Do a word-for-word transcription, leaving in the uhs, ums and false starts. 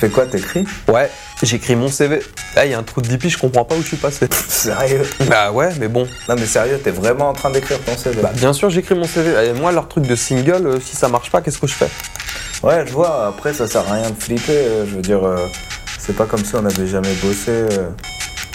fais quoi, t'écris? Ouais, j'écris mon C V. Là, il y a un trou de dix piges, je comprends pas où je suis passé. Sérieux? Bah ouais, mais bon. Non mais sérieux, t'es vraiment en train d'écrire ton C V? Bah bien sûr, j'écris mon C V. Et moi, leur truc de single, euh, si ça marche pas, qu'est-ce que je fais? Ouais, je vois, après ça sert à rien de flipper, euh, je veux dire, euh, c'est pas comme si on avait jamais bossé. euh.